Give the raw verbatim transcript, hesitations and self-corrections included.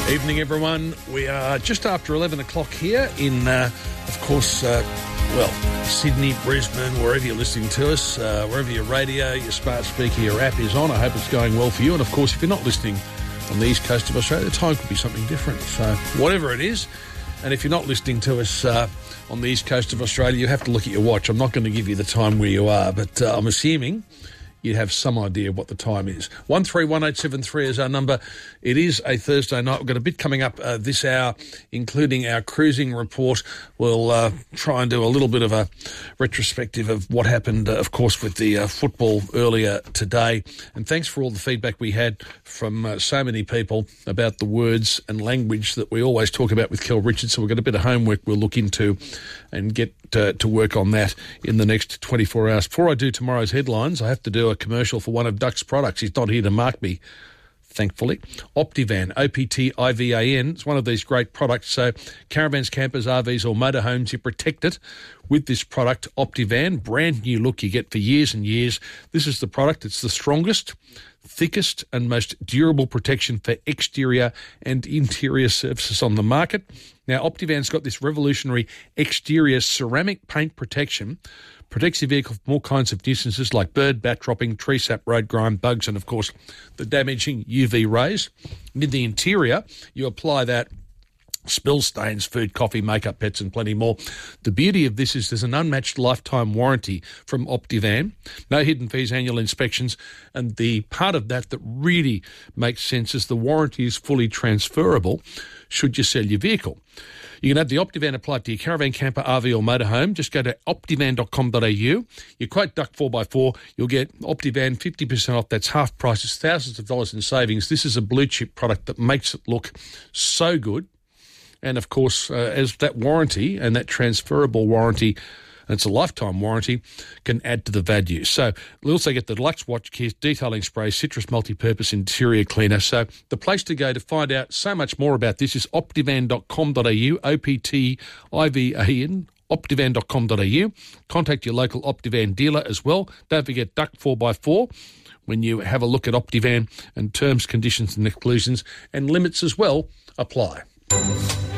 Evening, everyone. We are just after eleven o'clock here in, uh, of course, uh, well, Sydney, Brisbane, wherever you're listening to us, uh, wherever your radio, your smart speaker, your app is on. I hope it's going well for you. And, of course, if you're not listening on the east coast of Australia, the time could be something different. So whatever it is, and if you're not listening to us uh, on the east coast of Australia, you have to look at your watch. I'm not going to give you the time where you are, but uh, I'm assuming you'd have some idea what the time is. one three one eight seven three is our number. It is a Thursday night. We've got a bit coming up uh, this hour, including our cruising report. We'll uh, try and do a little bit of a retrospective of what happened, uh, of course, with the uh, football earlier today. And thanks for all the feedback we had from uh, so many people about the words and language that we always talk about with Kel Richards. So we've got a bit of homework we'll look into and get uh, to work on that in the next twenty-four hours. Before I do tomorrow's headlines, I have to do a commercial for one of Duck's products. He's not here to mark me, thankfully. Optivan, O P T I V A N. It's one of these great products. So caravans, campers, R Vs or motorhomes, you protect it with this product, Optivan. Brand new look you get for years and years. This is the product. It's the strongest, thickest and most durable protection for exterior and interior surfaces on the market. Now, Optivan's got this revolutionary exterior ceramic paint protection. Protects your vehicle from all kinds of nuisances like bird, bat dropping, tree sap, road grime, bugs, and, of course, the damaging U V rays. And in the interior, you apply that, spill stains, food, coffee, makeup, pets, and plenty more. The beauty of this is there's an unmatched lifetime warranty from Optivan. No hidden fees, annual inspections, and the part of that that really makes sense is the warranty is fully transferable should you sell your vehicle. You can have the Optivan applied to your caravan, camper, R V or motorhome. Just go to optivan dot com dot a u. You quote Duck four by four, you'll get Optivan fifty percent off. That's half price. It's thousands of dollars in savings. This is a blue-chip product that makes it look so good. And, of course, uh, as that warranty and that transferable warranty, and it's a lifetime warranty, can add to the value. So you'll also get the deluxe watch case, detailing spray, citrus multi-purpose interior cleaner. So the place to go to find out so much more about this is optivan dot com dot a u, O P T I V A N, optivan dot com dot a u. Contact your local Optivan dealer as well. Don't forget Duck four by four when you have a look at Optivan, and terms, conditions and exclusions and limits as well apply.